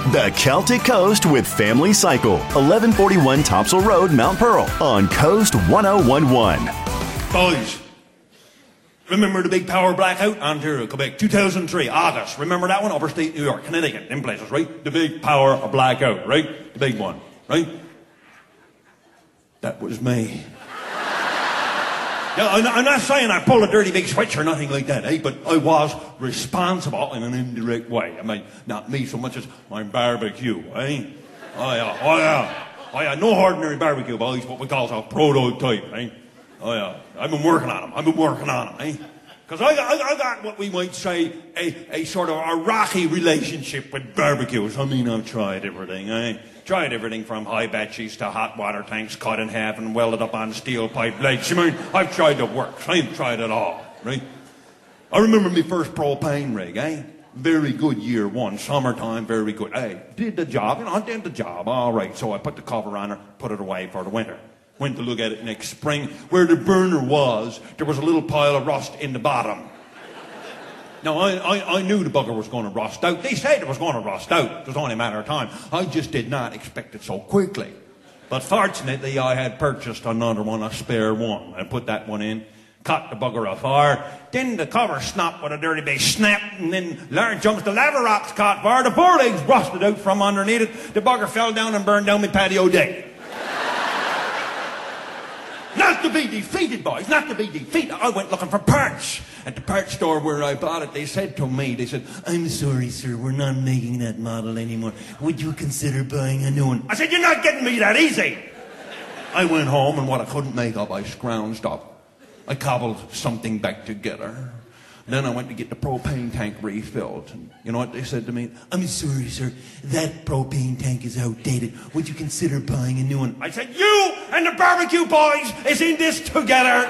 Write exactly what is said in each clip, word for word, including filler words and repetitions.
The Celtic Coast with Family Cycle, eleven forty-one Topsail Road, Mount Pearl, on Coast one oh one one. Boys, remember the big power blackout? Ontario, Quebec, two thousand three, August. Remember that one? Upstate New York, Connecticut, them places, right? The big power blackout, right? The big one, right? That was me. Yeah, I'm not saying I pulled a dirty big switch or nothing like that, eh? But I was responsible in an indirect way. I mean, not me so much as my barbecue, eh? Oh yeah, oh yeah. Oh yeah, no ordinary barbecue, boys, what we call a prototype, eh? Oh yeah, I've been working on them, I've been working on them, eh? Because I got, I, I got what we might say a, a sort of a rocky relationship with barbecues. I mean, I've tried everything, eh? Tried everything from high batches to hot water tanks cut in half and welded up on steel pipe blades. I mean, I've tried the works. I've tried it all, right? I remember my first propane rig, eh? Very good year one, summertime, very good. Hey, did the job, you know, I did the job, all right. So I put the cover on her, put it away for the winter. Went to look at it next spring. Where the burner was, there was a little pile of rust in the bottom. Now, I, I, I knew the bugger was going to rust out. They said it was going to rust out. It was only a matter of time. I just did not expect it so quickly. But fortunately, I had purchased another one, a spare one. I put that one in, caught the bugger afire. Then the cover snapped with a dirty big snap, and then large jumps the lever rocks caught fire. The forelegs rusted out from underneath it. The bugger fell down and burned down my patio deck. Not to be defeated, boys, not to be defeated. I went looking for parts. At the parts store where I bought it, they said to me, they said, "I'm sorry, sir, we're not making that model anymore. Would you consider buying a new one?" I said, "You're not getting me that easy." I went home, and what I couldn't make up, I scrounged up. I cobbled something back together. Then I went to get the propane tank refilled. And you know what they said to me? "I'm sorry, sir, that propane tank is outdated. Would you consider buying a new one?" I said, "You and the barbecue boys is in this together."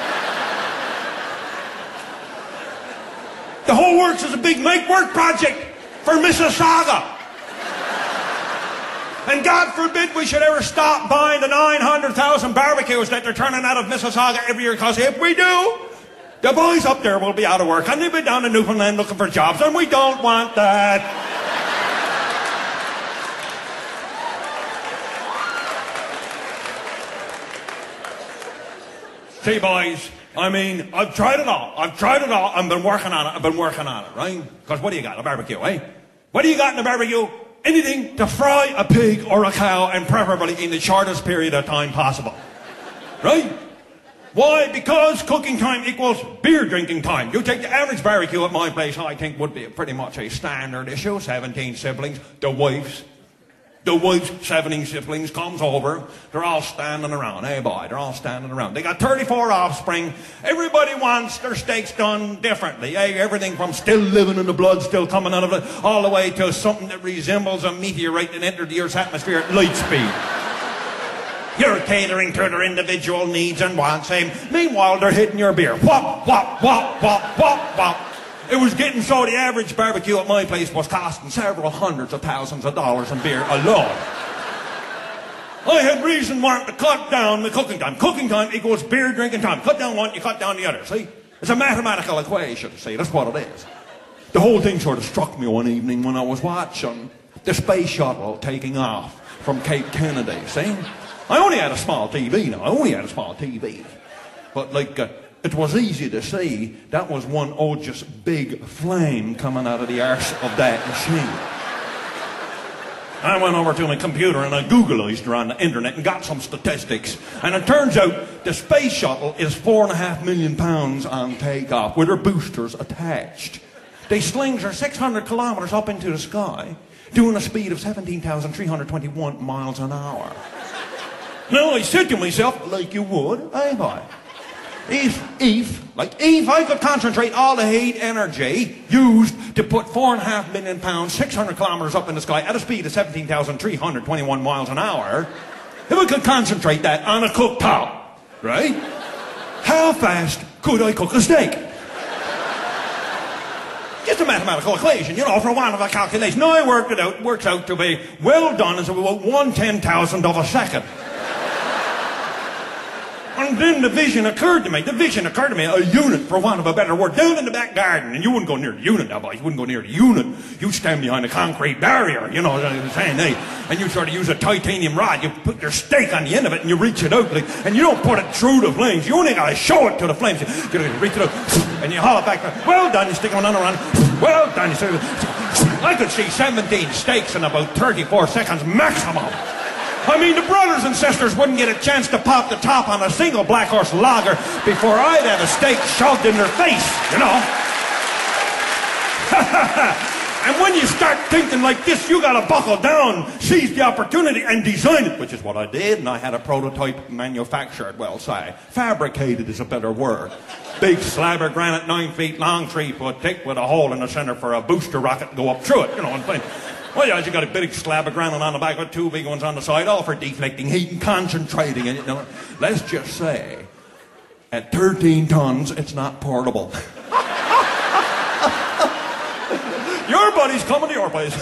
The whole works is a big make-work project for Mississauga. And God forbid we should ever stop buying the nine hundred thousand barbecues that they're turning out of Mississauga every year, because if we do, the boys up there will be out of work, and they'll be down in Newfoundland looking for jobs, and we don't want that. See, boys, I mean, I've tried it all. I've tried it all. I've been working on it. I've been working on it, right? Because what do you got? A barbecue, eh? What do you got in a barbecue? Anything to fry a pig or a cow, and preferably in the shortest period of time possible. Right? Why? Because cooking time equals beer drinking time. You take the average barbecue at my place, I think would be pretty much a standard issue. seventeen siblings, the wives. The wife's seventeen siblings comes over. They're all standing around. Hey, boy, they're all standing around. They got thirty-four offspring. Everybody wants their steaks done differently. Hey, everything from still living in the blood, still coming out of it, all the way to something that resembles a meteorite that entered the Earth's atmosphere at light speed. You're catering to their individual needs and wants. Hey, meanwhile, they're hitting your beer. Whop, whop, whop, whop, whop, whop. It was getting so the average barbecue at my place was costing several hundreds of thousands of dollars in beer alone. I had reason wanting to cut down the cooking time. Cooking time equals beer drinking time. Cut down one, you cut down the other, see? It's a mathematical equation, see? That's what it is. The whole thing sort of struck me one evening when I was watching the space shuttle taking off from Cape Kennedy, see? I only had a small T V now. I only had a small T V. But, like, uh, it was easy to see that was one odious big flame coming out of the arse of that machine. I went over to my computer and I Googleized her on the internet and got some statistics. And it turns out the space shuttle is four and a half million pounds on takeoff with her boosters attached. They slings her six hundred kilometers up into the sky, doing a speed of seventeen thousand three hundred twenty-one miles an hour. Now I said to myself, like you would, eh, boy? If, if, like, if I could concentrate all the heat energy used to put four and a half million pounds, six hundred kilometers up in the sky at a speed of seventeen thousand three hundred twenty-one miles an hour, if I could concentrate that on a cooktop, right? How fast could I cook a steak? Just a mathematical equation, you know, for one of a calculation. Now I worked it out, it works out to be well done as about one ten thousand of a second. And then the vision occurred to me. The vision occurred to me. A unit, for want of a better word, down in the back garden. And you wouldn't go near the unit now, boys. You wouldn't go near the unit. You'd stand behind a concrete barrier, you know what I'm saying, eh? And you sort of use a titanium rod. You put your stake on the end of it and you reach it out. Like, and you don't put it through the flames. You only got to show it to the flames. You reach it out and you haul it back. Well done. You stick them on around. Well done. You stick I could see seventeen stakes in about thirty-four seconds maximum. I mean, the brothers and sisters wouldn't get a chance to pop the top on a single Black Horse lager before I'd have a stake shoved in their face, you know. And when you start thinking like this, you gotta buckle down, seize the opportunity, and design it, which is what I did, and I had a prototype manufactured, well, say, fabricated is a better word. Big slab of granite, nine feet long, three foot thick, with a hole in the center for a booster rocket to go up through it, you know what I'm saying? Well, yeah, you got a big slab of granite on the back with two big ones on the side, all for deflecting heat and concentrating it. You know, let's just say, at thirteen tons, it's not portable. Your buddy's coming to your place.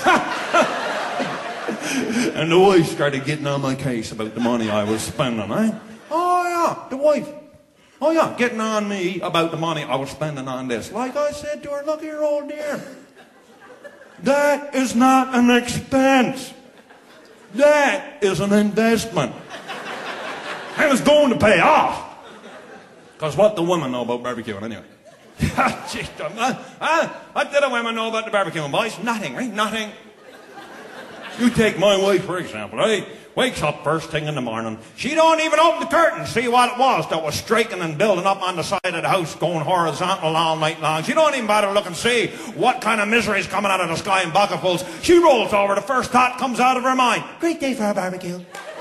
And the wife started getting on my case about the money I was spending, eh? Oh, yeah, the wife. Oh, yeah, getting on me about the money I was spending on this. Like I said to her, look here, old dear. That is not an expense. That is an investment. And it's going to pay off. Because what do women know about barbecuing anyway? Jeez, uh, uh, what do the women know about the barbecuing, boys? Nothing, right? Nothing. You take my wife, for example, right? Wakes up first thing in the morning. She don't even open the curtain, see what it was that was striking and building up on the side of the house, going horizontal all night long. She don't even bother look and see what kind of misery is coming out of the sky in bucketfuls. She rolls over. The first thought comes out of her mind. Great day for a barbecue.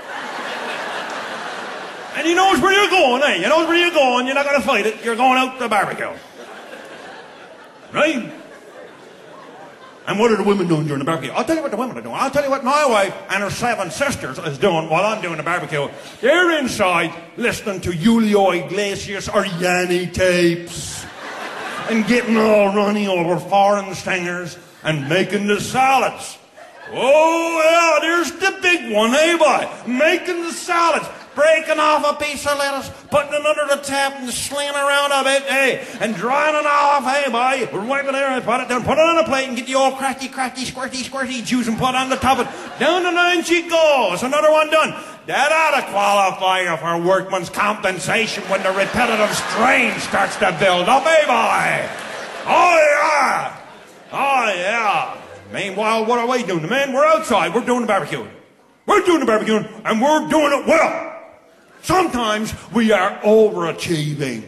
And he knows where you're going, eh? You knows where you're going. You're not going to fight it. You're going out to the barbecue. Right? And what are the women doing during the barbecue? I'll tell you what the women are doing. I'll tell you what my wife and her seven sisters is doing while I'm doing the barbecue. They're inside listening to Julio Iglesias or Yanni tapes and getting all runny over foreign singers and making the salads. Oh, yeah, there's the big one, eh, boy? Making the salads. Breaking off a piece of lettuce, putting it under the tap and slinging around a bit, hey, and drying it off, hey, boy. Wipe it there and put it down, put it on a plate and get the old crafty, crafty, squirty, squirty juice and put it on the top of it. Down the line she goes. Another one done. That ought to qualify you for workman's compensation when the repetitive strain starts to build up, hey, boy. Oh, yeah. Oh, yeah. Meanwhile, what are we doing? Man, we're outside. We're doing the barbecue. We're doing the barbecue, and we're doing it well. Sometimes we are overachieving,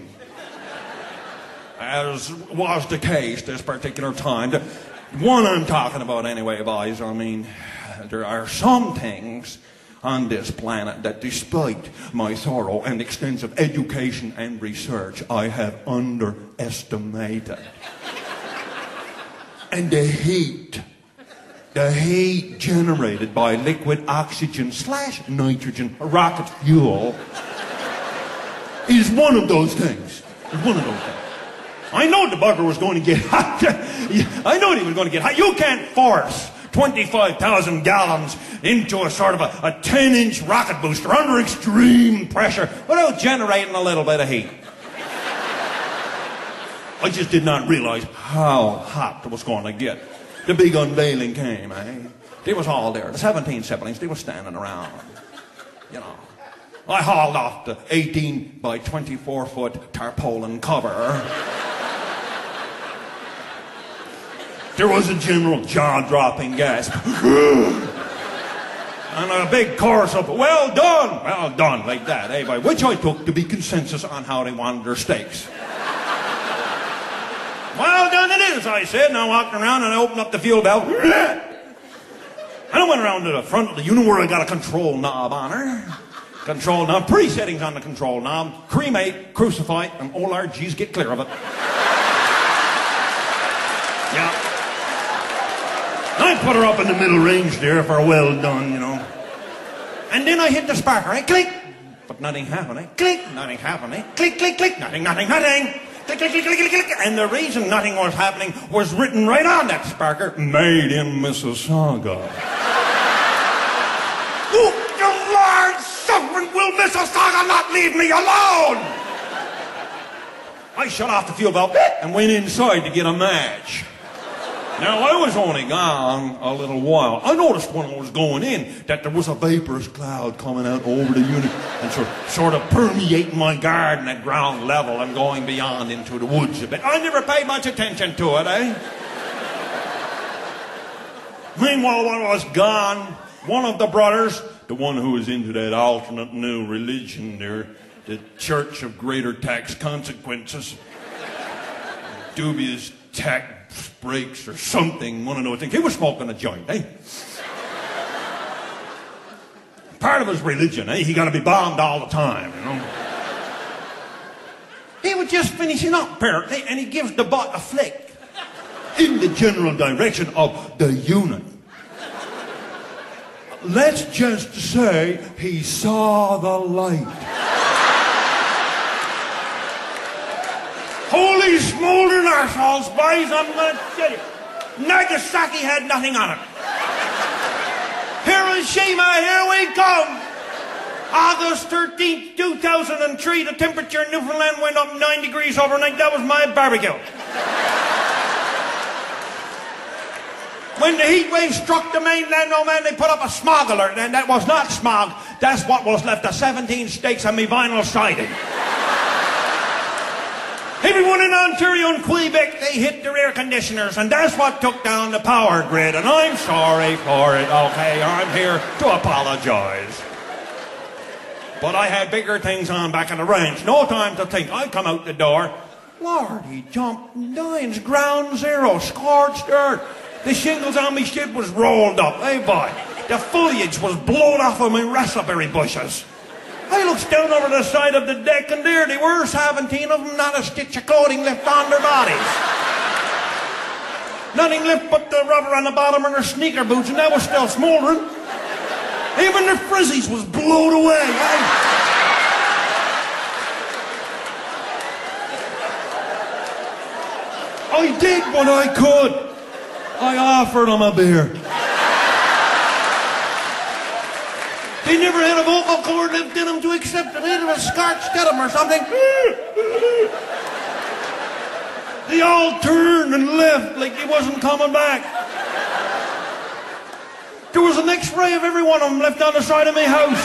as was the case this particular time. The one I'm talking about anyway, boys, I mean, there are some things on this planet that despite my thorough and extensive education and research, I have underestimated. And the heat. The heat generated by liquid oxygen slash nitrogen rocket fuel is one of those things. It's one of those things. I know the bugger was going to get hot. I know he was going to get hot. You can't force twenty-five thousand gallons into a sort of a, a ten-inch rocket booster under extreme pressure without generating a little bit of heat. I just did not realize how hot it was going to get. The big unveiling came, eh? They was all there. The seventeen siblings, they were standing around. You know. I hauled off the eighteen by twenty-four foot tarpaulin cover. There was a general jaw-dropping gasp. And a big chorus of, well done, well done, like that, eh? By which I took to be consensus on how they wanted their steaks. Well done it is, I said, and I walked around and I opened up the fuel valve. And I went around to the front of the unit where I got a control knob on her. Control knob, three settings on the control knob. Cremate, crucify, and all our G's get clear of it. Yeah. I put her up in the middle range there for a well done, you know. And then I hit the sparker, eh? Click. But nothing happened, eh? Click. Nothing happened, eh? Click, click, click. Nothing, nothing, nothing. Click, click, click, click, click, click. And the reason nothing was happening was written right on that sparker. Made in Mississauga. Oh, you large son Convent, will Mississauga not leave me alone? I shut off the fuel valve and went inside to get a match. Now, I was only gone a little while. I noticed when I was going in that there was a vaporous cloud coming out over the unit and sort, sort of permeating my garden at ground level and going beyond into the woods a bit. I never paid much attention to it, eh? Meanwhile, while I was gone, one of the brothers, the one who was into that alternate new religion there, the Church of Greater Tax Consequences, dubious tax breaks or something, one of those things. He was smoking a joint, eh? Part of his religion, eh? He got to be bombed all the time, you know? He was just finishing up, apparently, and he gives the butt a flick in the general direction of the unit. Let's just say he saw the light. Holy smoldering arseholes, boys, I'm going to tell you. Nagasaki had nothing on it. Hiroshima, here we come. August thirteenth, two thousand three, the temperature in Newfoundland went up nine degrees overnight. That was my barbecue. When the heat wave struck the mainland, oh man, they put up a smog alert, and that was not smog. That's what was left of seventeen steaks on me vinyl siding. Everyone in Ontario and Quebec, they hit their air conditioners, and that's what took down the power grid, and I'm sorry for it, okay? I'm here to apologize. But I had bigger things on back in the range. No time to think. I come out the door. Lord, he jumped nines, ground zero, scorched earth. The shingles on me ship was rolled up. Hey, boy, the foliage was blown off of my raspberry bushes. I looks down over the side of the deck, and there they were, seventeen of them, not a stitch of coating left on their bodies. Nothing left but the rubber on the bottom of their sneaker boots, and that was still smoldering. Even their frizzies was blown away. I... I did what I could. I offered them a beer. They never had a vocal cord left in them to accept it. They was scorched at them or something. They all turned and left like he wasn't coming back. There was an X-ray of every one of them left on the side of my house.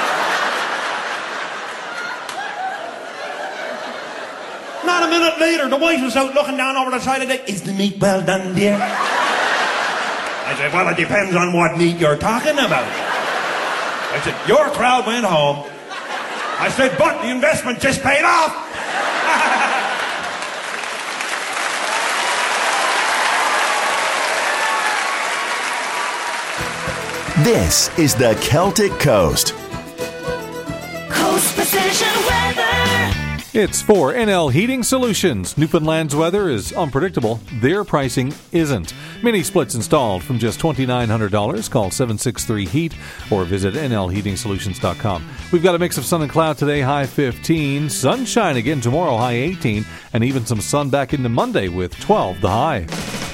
Not a minute later, the wife was out looking down over the side of the deck. Is the meat well done, dear? I said, well, it depends on what meat you're talking about. I said, your crowd went home. I said, but the investment just paid off. This is the Celtic Coast. Coast Precision Weather. It's for N L Heating Solutions. Newfoundland's weather is unpredictable. Their pricing isn't. Mini splits installed from just two thousand nine hundred dollars. Call seven six three heat or visit N L heating solutions dot com. We've got a mix of sun and cloud today, high fifteen. Sunshine again tomorrow, high eighteen. And even some sun back into Monday with twelve the high.